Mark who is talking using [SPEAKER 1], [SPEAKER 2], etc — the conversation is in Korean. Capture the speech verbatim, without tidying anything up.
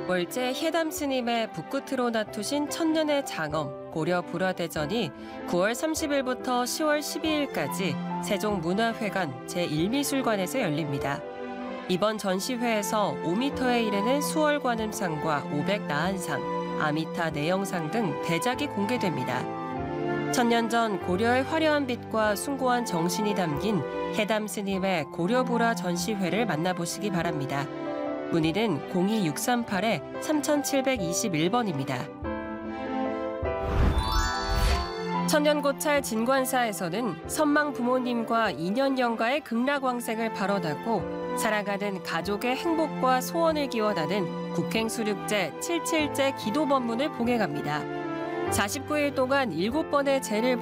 [SPEAKER 1] 월제 해담 스님의 북끝으로 나투신 천년의 장엄 고려 불화대전이 구월 삼십일부터 시월 십이일까지 세종문화회관 제일 미술관에서 열립니다. 이번 전시회에서 오 미터에 이르는 수월관음상과 오백 나한상, 아미타 내영상 등 대작이 공개됩니다. 천년 전 고려의 화려한 빛과 숭고한 정신이 담긴 해담 스님의 고려불화 전시회를 만나보시기 바랍니다. 문의는 공이 육삼팔 삼칠이일 번입니다. 천년고찰 진관사에서는 선망 부모님과 인연영가의 극락왕생을 발언하고 살아가는 가족의 행복과 소원을 기원하는 국행수륙제 칠칠제 기도법문을 봉행합니다. 사십구 일 동안 일곱 번의 제를